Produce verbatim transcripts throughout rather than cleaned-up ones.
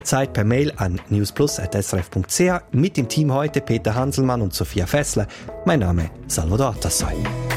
Zeit per Mail an newsplus at s r f punkt c h. Mit dem Team heute Peter Hanselmann und Sophia Fessler. Mein Name Salvador Atassoy.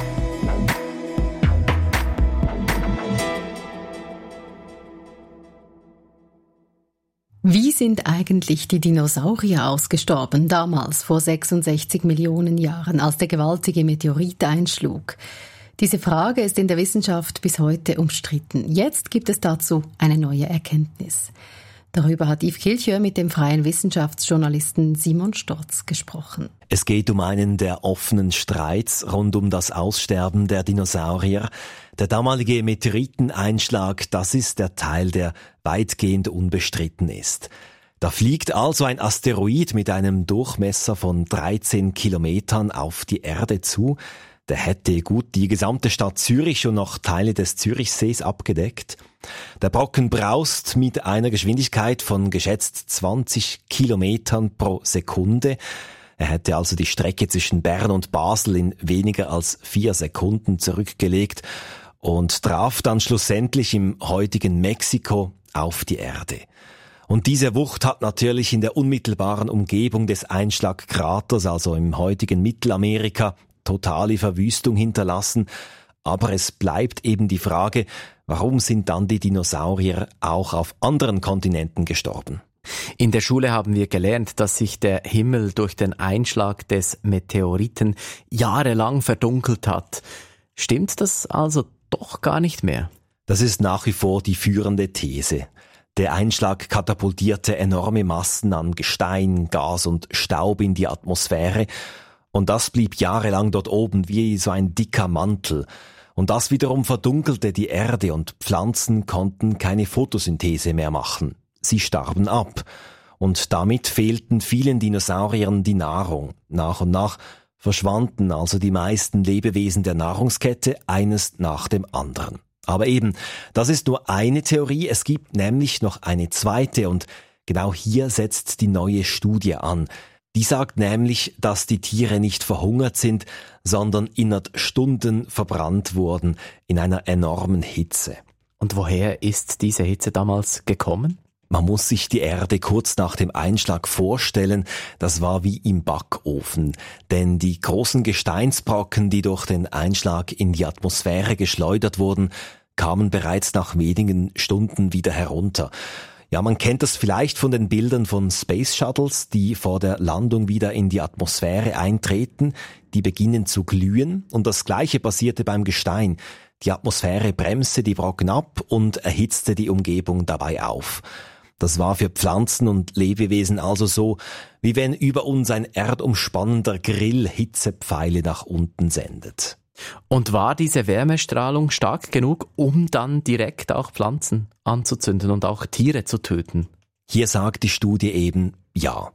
Wie sind eigentlich die Dinosaurier ausgestorben, damals vor sechsundsechzig Millionen Jahren, als der gewaltige Meteorit einschlug? Diese Frage ist in der Wissenschaft bis heute umstritten. Jetzt gibt es dazu eine neue Erkenntnis. Darüber hat Yves Kilchör mit dem freien Wissenschaftsjournalisten Simon Stotz gesprochen. Es geht um einen der offenen Streits rund um das Aussterben der Dinosaurier. Der damalige Meteoriteneinschlag, das ist der Teil, der weitgehend unbestritten ist. Da fliegt also ein Asteroid mit einem Durchmesser von dreizehn Kilometern auf die Erde zu. Der hätte gut die gesamte Stadt Zürich und noch Teile des Zürichsees abgedeckt. Der Brocken braust mit einer Geschwindigkeit von geschätzt zwanzig Kilometern pro Sekunde. Er hätte also die Strecke zwischen Bern und Basel in weniger als vier Sekunden zurückgelegt und traf dann schlussendlich im heutigen Mexiko auf die Erde. Und diese Wucht hat natürlich in der unmittelbaren Umgebung des Einschlagkraters, also im heutigen Mittelamerika, totale Verwüstung hinterlassen. Aber es bleibt eben die Frage, warum sind dann die Dinosaurier auch auf anderen Kontinenten gestorben? In der Schule haben wir gelernt, dass sich der Himmel durch den Einschlag des Meteoriten jahrelang verdunkelt hat. Stimmt das also doch gar nicht mehr? Das ist nach wie vor die führende These. Der Einschlag katapultierte enorme Massen an Gestein, Gas und Staub in die Atmosphäre. Und das blieb jahrelang dort oben wie so ein dicker Mantel. Und das wiederum verdunkelte die Erde und Pflanzen konnten keine Photosynthese mehr machen. Sie starben ab. Und damit fehlten vielen Dinosauriern die Nahrung. Nach und nach verschwanden also die meisten Lebewesen der Nahrungskette, eines nach dem anderen. Aber eben, das ist nur eine Theorie. Es gibt nämlich noch eine zweite und genau hier setzt die neue Studie an. Die sagt nämlich, dass die Tiere nicht verhungert sind, sondern innerhalb Stunden verbrannt wurden in einer enormen Hitze. Und woher ist diese Hitze damals gekommen? Man muss sich die Erde kurz nach dem Einschlag vorstellen, das war wie im Backofen. Denn die großen Gesteinsbrocken, die durch den Einschlag in die Atmosphäre geschleudert wurden, kamen bereits nach wenigen Stunden wieder herunter. Ja, man kennt das vielleicht von den Bildern von Space Shuttles, die vor der Landung wieder in die Atmosphäre eintreten. Die beginnen zu glühen und das Gleiche passierte beim Gestein. Die Atmosphäre bremste die Brocken ab und erhitzte die Umgebung dabei auf. Das war für Pflanzen und Lebewesen also so, wie wenn über uns ein erdumspannender Grill Hitzepfeile nach unten sendet. Und war diese Wärmestrahlung stark genug, um dann direkt auch Pflanzen anzuzünden und auch Tiere zu töten? Hier sagt die Studie eben ja.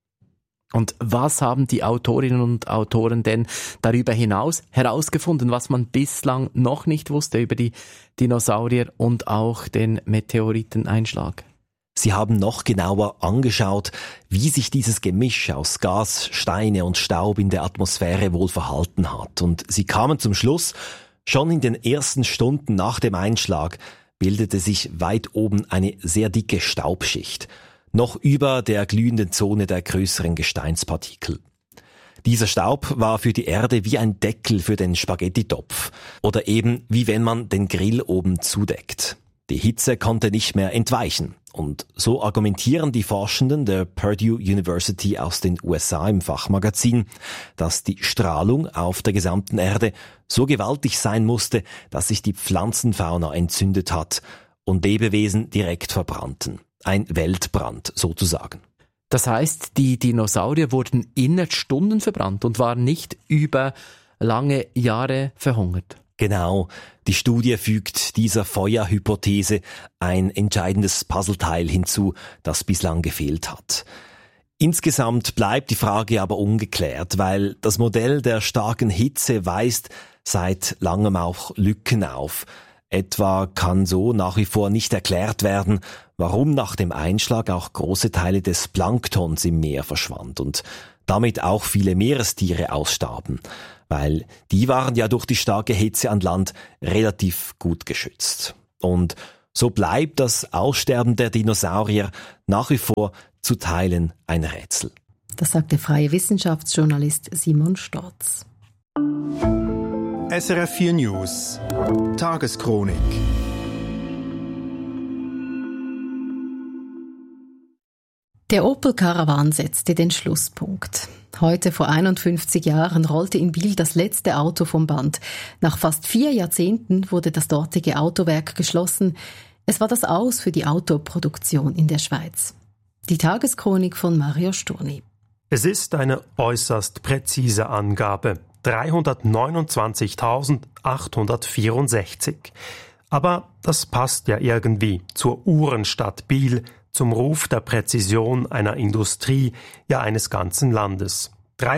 Und was haben die Autorinnen und Autoren denn darüber hinaus herausgefunden, was man bislang noch nicht wusste über die Dinosaurier und auch den Meteoriteneinschlag? Sie haben noch genauer angeschaut, wie sich dieses Gemisch aus Gas, Steine und Staub in der Atmosphäre wohl verhalten hat. Und sie kamen zum Schluss, schon in den ersten Stunden nach dem Einschlag bildete sich weit oben eine sehr dicke Staubschicht, noch über der glühenden Zone der größeren Gesteinspartikel. Dieser Staub war für die Erde wie ein Deckel für den Spaghettitopf oder eben wie wenn man den Grill oben zudeckt. Die Hitze konnte nicht mehr entweichen. Und so argumentieren die Forschenden der Purdue University aus den U S A im Fachmagazin, dass die Strahlung auf der gesamten Erde so gewaltig sein musste, dass sich die Pflanzenfauna entzündet hat und Lebewesen direkt verbrannten. Ein Weltbrand sozusagen. Das heißt, die Dinosaurier wurden innerhalb Stunden verbrannt und waren nicht über lange Jahre verhungert. Genau, die Studie fügt dieser Feuerhypothese ein entscheidendes Puzzleteil hinzu, das bislang gefehlt hat. Insgesamt bleibt die Frage aber ungeklärt, weil das Modell der starken Hitze weist seit langem auch Lücken auf. Etwa kann so nach wie vor nicht erklärt werden, warum nach dem Einschlag auch große Teile des Planktons im Meer verschwand und damit auch viele Meerestiere ausstarben, weil die waren ja durch die starke Hitze an Land relativ gut geschützt. Und So bleibt das Aussterben der Dinosaurier nach wie vor zu Teilen ein Rätsel. Das sagt der freie Wissenschaftsjournalist Simon Storz. S R F vier News Tageschronik. Der Opel Caravan setzte den Schlusspunkt. Heute vor einundfünfzig Jahren rollte in Biel das letzte Auto vom Band. Nach fast vier Jahrzehnten wurde das dortige Autowerk geschlossen. Es war das Aus für die Autoproduktion in der Schweiz. Die Tageschronik von Mario Sturni. Es ist eine äußerst präzise Angabe. dreihundertneunundzwanzigtausendachthundertvierundsechzig. Aber das passt ja irgendwie zur Uhrenstadt Biel, zum Ruf der Präzision einer Industrie, ja eines ganzen Landes.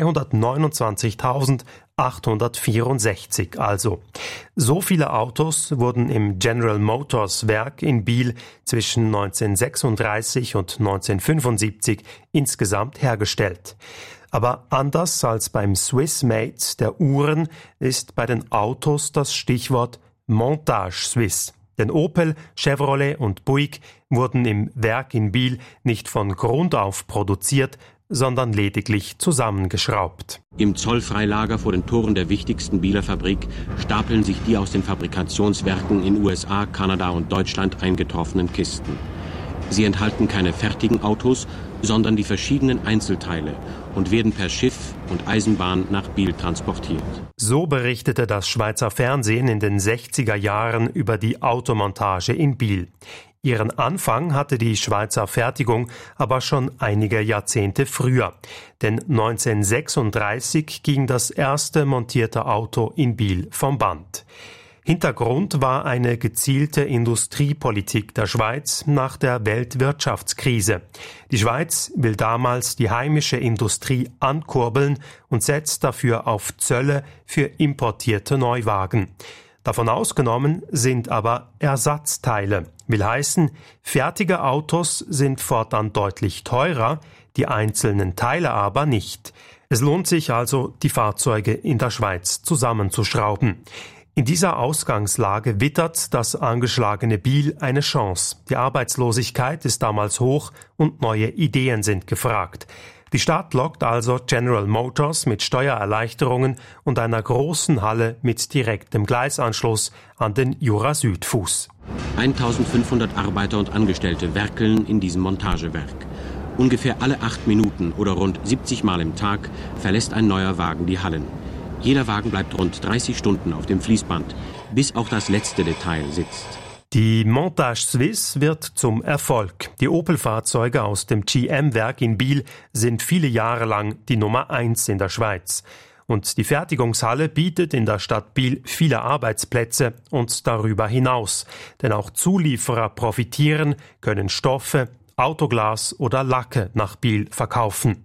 dreihundertneunundzwanzigtausendachthundertvierundsechzig also. So viele Autos wurden im General Motors Werk in Biel zwischen neunzehnhundertsechsunddreißig und neunzehnhundertfünfundsiebzig insgesamt hergestellt. Aber anders als beim Swiss Made der Uhren ist bei den Autos das Stichwort Montage Suisse. Denn Opel, Chevrolet und Buick wurden im Werk in Biel nicht von Grund auf produziert, sondern lediglich zusammengeschraubt. Im Zollfreilager vor den Toren der wichtigsten Bieler Fabrik stapeln sich die aus den Fabrikationswerken in U S A, Kanada und Deutschland eingetroffenen Kisten. Sie enthalten keine fertigen Autos, sondern die verschiedenen Einzelteile und werden per Schiff und Eisenbahn nach Biel transportiert. So berichtete das Schweizer Fernsehen in den sechziger Jahren über die Automontage in Biel. Ihren Anfang hatte die Schweizer Fertigung aber schon einige Jahrzehnte früher. Denn neunzehnhundertsechsunddreißig ging das erste montierte Auto in Biel vom Band. Hintergrund war eine gezielte Industriepolitik der Schweiz nach der Weltwirtschaftskrise. Die Schweiz will damals die heimische Industrie ankurbeln und setzt dafür auf Zölle für importierte Neuwagen. Davon ausgenommen sind aber Ersatzteile. Will heißen, fertige Autos sind fortan deutlich teurer, die einzelnen Teile aber nicht. Es lohnt sich also, die Fahrzeuge in der Schweiz zusammenzuschrauben. In dieser Ausgangslage wittert das angeschlagene Biel eine Chance. Die Arbeitslosigkeit ist damals hoch und neue Ideen sind gefragt. Die Stadt lockt also General Motors mit Steuererleichterungen und einer großen Halle mit direktem Gleisanschluss an den Jura-Süd-Fuß. eintausendfünfhundert Arbeiter und Angestellte werkeln in diesem Montagewerk. Ungefähr alle acht Minuten oder rund siebzig Mal im Tag verlässt ein neuer Wagen die Hallen. Jeder Wagen bleibt rund dreißig Stunden auf dem Fließband, bis auch das letzte Detail sitzt. Die Montage Suisse wird zum Erfolg. Die Opel-Fahrzeuge aus dem G M-Werk in Biel sind viele Jahre lang die Nummer eins in der Schweiz. Und die Fertigungshalle bietet in der Stadt Biel viele Arbeitsplätze und darüber hinaus. Denn auch Zulieferer profitieren, können Stoffe, Autoglas oder Lacke nach Biel verkaufen.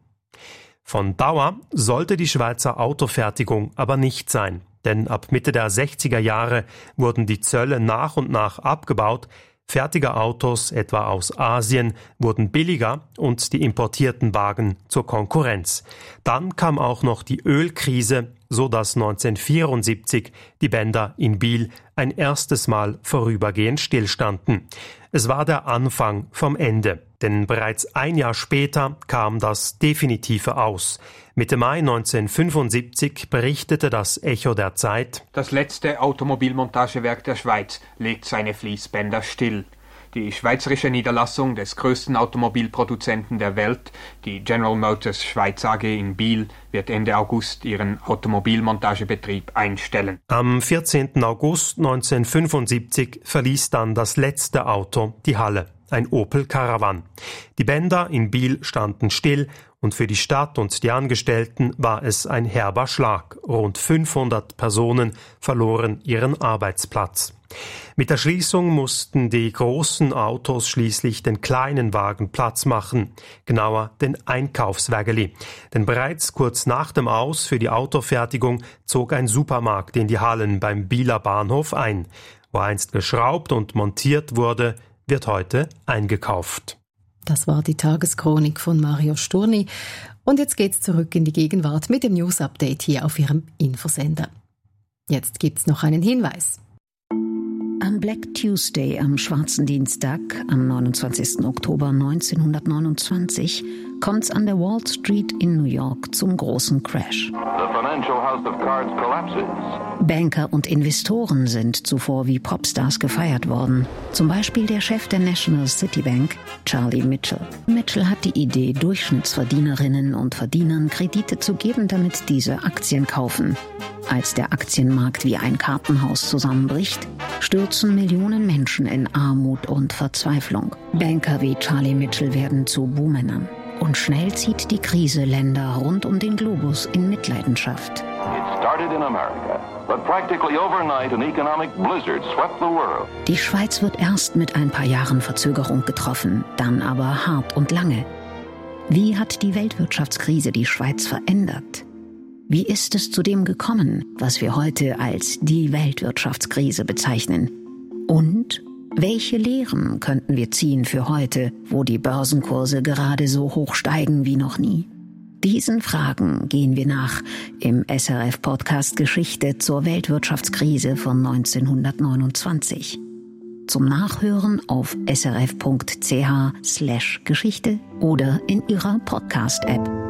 Von Dauer sollte die Schweizer Autofertigung aber nicht sein, denn ab Mitte der sechziger Jahre wurden die Zölle nach und nach abgebaut, fertige Autos, etwa aus Asien, wurden billiger und die importierten Wagen zur Konkurrenz. Dann kam auch noch die Ölkrise, so dass neunzehnhundertvierundsiebzig die Bänder in Biel ein erstes Mal vorübergehend stillstanden. Es war der Anfang vom Ende, denn bereits ein Jahr später kam das definitive Aus. Mitte Mai neunzehnhundertfünfundsiebzig berichtete das Echo der Zeit: Das letzte Automobilmontagewerk der Schweiz legt seine Fließbänder still. Die schweizerische Niederlassung des größten Automobilproduzenten der Welt, die General Motors Schweiz A G in Biel, wird Ende August ihren Automobilmontagebetrieb einstellen. Am vierzehnten August neunzehnhundertfünfundsiebzig verließ dann das letzte Auto die Halle, ein Opel Caravan. Die Bänder in Biel standen still und für die Stadt und die Angestellten war es ein herber Schlag. Rund fünfhundert Personen verloren ihren Arbeitsplatz. Mit der Schließung mussten die großen Autos schließlich den kleinen Wagen Platz machen, genauer den Einkaufswägeli. Denn bereits kurz nach dem Aus für die Autofertigung zog ein Supermarkt in die Hallen beim Bieler Bahnhof ein. Wo einst geschraubt und montiert wurde, wird heute eingekauft. Das war die Tageschronik von Mario Sturni. Und jetzt geht's zurück in die Gegenwart mit dem News-Update hier auf Ihrem Infosender. Jetzt gibt's noch einen Hinweis. Am Black Tuesday, am schwarzen Dienstag, am neunundzwanzigsten Oktober neunzehnhundertneunundzwanzig, kommt's an der Wall Street in New York zum großen Crash. The financial house of cards collapses. Banker und Investoren sind zuvor wie Popstars gefeiert worden. Zum Beispiel der Chef der National City Bank, Charlie Mitchell. Mitchell hat die Idee, Durchschnittsverdienerinnen und Verdienern Kredite zu geben, damit diese Aktien kaufen. Als der Aktienmarkt wie ein Kartenhaus zusammenbricht, stürzen Millionen Menschen in Armut und Verzweiflung. Banker wie Charlie Mitchell werden zu Buhmännern. Und schnell zieht die Krise Länder rund um den Globus in Mitleidenschaft. It started in America, but practically overnight an economic blizzard swept the world. Die Schweiz wird erst mit ein paar Jahren Verzögerung getroffen, dann aber hart und lange. Wie hat die Weltwirtschaftskrise die Schweiz verändert? Wie ist es zu dem gekommen, was wir heute als die Weltwirtschaftskrise bezeichnen? Und welche Lehren könnten wir ziehen für heute, wo die Börsenkurse gerade so hoch steigen wie noch nie? Diesen Fragen gehen wir nach im S R F-Podcast Geschichte zur Weltwirtschaftskrise von neunzehnhundertneunundzwanzig. Zum Nachhören auf srf punkt ch slash Geschichte oder in Ihrer Podcast-App.